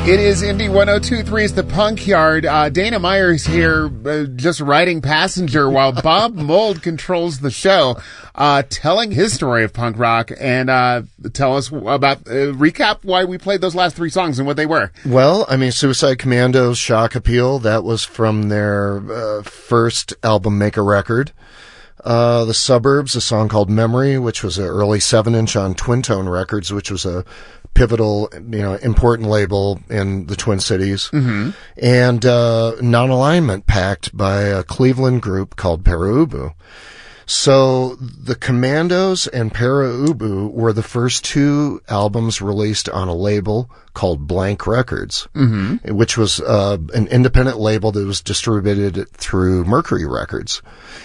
It is Indy 102.3's The Punk Yard. Dana Myers here, just riding passenger while Bob Mould controls the show, telling his story of punk rock and tell us about, recap why we played those last three songs and what they were. Well, I mean, Suicide Commandos, Shock Appeal, that was from their first album, Make a Record. The Suburbs, a song called Memory, which was an early 7-inch on Twin Tone Records, which was a pivotal, important label in the Twin Cities. Mm-hmm. And Non-Alignment, packed by a Cleveland group called Para Ubu. So the Commandos and Para Ubu were the first two albums released on a label called Blank Records, mm-hmm. which was an independent label that was distributed through Mercury Records.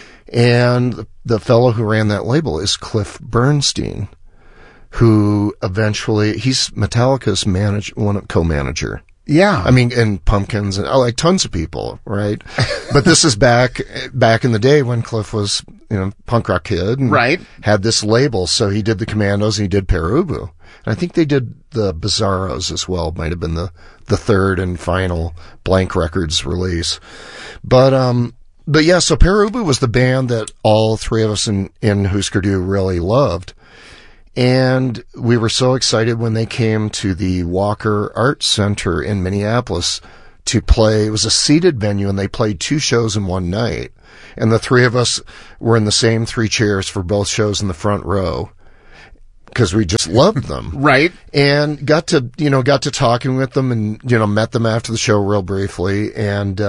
And the fellow who ran that label is Cliff Bernstein, who eventually, he's Metallica's co-manager. Yeah. I mean, and Pumpkins and like tons of people, right? But this is back in the day when Cliff was, punk rock kid and right. had this label. So he did the Commandos and he did Para Ubu. And I think they did the Bizarros as well. Might have been the third and final Blank Records release. But yeah, so Para Ubu was the band that all three of us in Husker Du really loved. And we were so excited when they came to the Walker Art Center in Minneapolis to play. It was a seated venue and they played two shows in one night. And the three of us were in the same three chairs for both shows in the front row because we just loved them. Right. And got to talking with them and, met them after the show real briefly. And,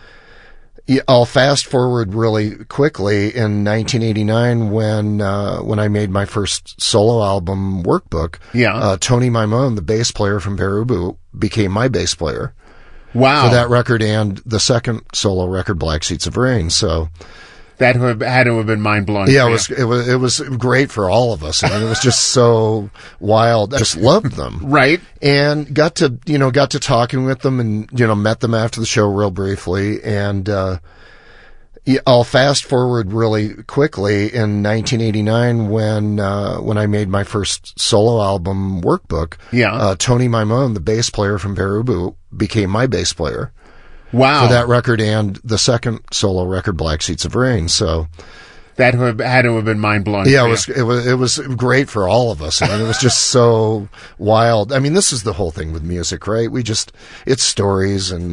I'll fast forward really quickly. In 1989, when I made my first solo album, Workbook, Tony Maimone, the bass player from Para Ubu, became my bass player. Wow. For that record and the second solo record, Black Sheets of Rain. So that had to have been mind blowing. Yeah, it was great for all of us. I mean, it was just so wild. I just loved them. Right. And got to talking with them and, met them after the show real briefly. And, I'll fast forward really quickly. In 1989, when I made my first solo album, Workbook, Tony Maimone, the bass player from Para Ubu, became my bass player. Wow. For that record and the second solo record, Black Sheets of Rain. So that had to have been mind blowing. Yeah, it was great for all of us. I mean, it was just so wild. I mean, this is the whole thing with music, right? It's stories and